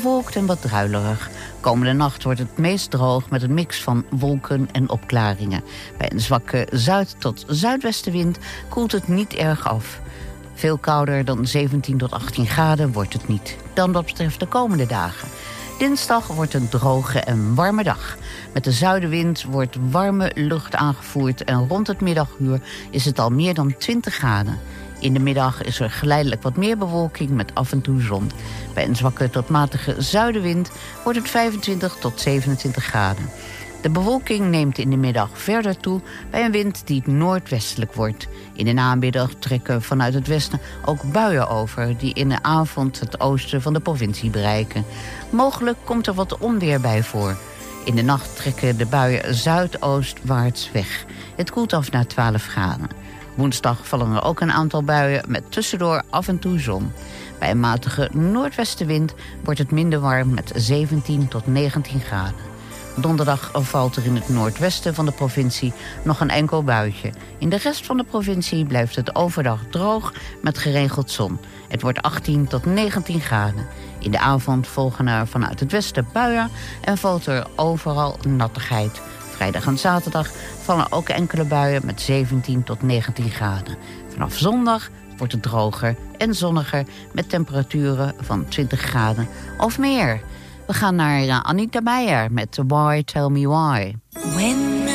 bewolkt en wat druilerig. Komende nacht wordt het meest droog met een mix van wolken en opklaringen. Bij een zwakke zuid- tot zuidwestenwind koelt het niet erg af. Veel kouder dan 17 tot 18 graden wordt het niet. Dan wat betreft de komende dagen. Dinsdag wordt een droge en warme dag. Met de zuidenwind wordt warme lucht aangevoerd en rond het middaguur is het al meer dan 20 graden. In de middag is er geleidelijk wat meer bewolking met af en toe zon. Bij een zwakke tot matige zuidenwind wordt het 25 tot 27 graden. De bewolking neemt in de middag verder toe bij een wind die noordwestelijk wordt. In de namiddag trekken vanuit het westen ook buien over die in de avond het oosten van de provincie bereiken. Mogelijk komt er wat onweer bij voor. In de nacht trekken de buien zuidoostwaarts weg. Het koelt af naar 12 graden. Woensdag vallen er ook een aantal buien met tussendoor af en toe zon. Bij een matige noordwestenwind wordt het minder warm met 17 tot 19 graden. Donderdag valt er in het noordwesten van de provincie nog een enkel buitje. In de rest van de provincie blijft het overdag droog met geregeld zon. Het wordt 18 tot 19 graden. In de avond volgen er vanuit het westen buien en valt er overal nattigheid. Vrijdag en zaterdag vallen ook enkele buien met 17 tot 19 graden. Vanaf zondag wordt het droger en zonniger met temperaturen van 20 graden of meer. We gaan naar Anita Meijer met Why Tell Me Why. When